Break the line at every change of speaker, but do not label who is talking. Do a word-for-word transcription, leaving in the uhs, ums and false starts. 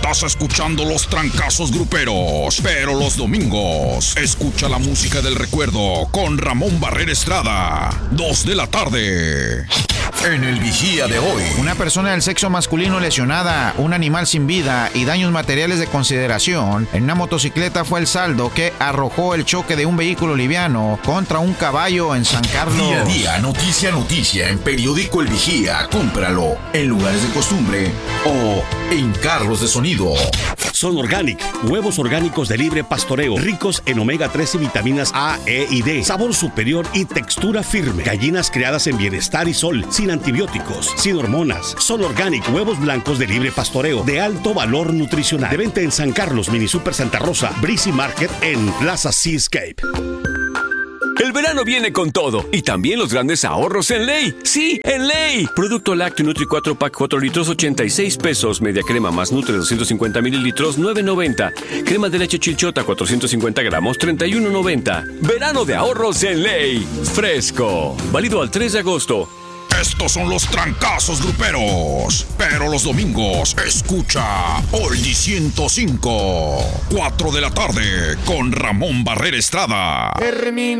Estás escuchando los trancazos gruperos, pero los domingos escucha la música del recuerdo con Ramón Barrera Estrada. Dos de la tarde. En el Vigía de hoy.
Una persona del sexo masculino lesionada, un animal sin vida y daños materiales de consideración en una motocicleta fue el saldo que arrojó el choque de un vehículo liviano contra un caballo en San Carlos.
Día a día, noticia a noticia en Periódico El Vigía. Cómpralo en lugares de costumbre o en carros de sonido.
Son Organic, huevos orgánicos de libre pastoreo, ricos en omega tres y vitaminas A, E y D, sabor superior y textura firme. Gallinas criadas en bienestar y sol, sin antibióticos, sin hormonas. Son Organic, huevos blancos de libre pastoreo, de alto valor nutricional. De venta en San Carlos, Mini Super Santa Rosa, Breezy Market en Plaza Seascape.
El verano viene con todo y también los grandes ahorros en Ley. ¡Sí, en Ley! Producto lácteo Nutri cuatro pack cuatro litros, ochenta y seis pesos. Media crema más Nutre doscientos cincuenta mililitros, nueve noventa. Crema de leche Chilchota cuatrocientos cincuenta gramos, treinta y uno noventa. Verano de ahorros en Ley. Fresco. Válido al tres de agosto.
Estos son los trancazos gruperos, pero los domingos escucha Oldie ciento cinco. Cuatro de la tarde con Ramón Barrera Estrada.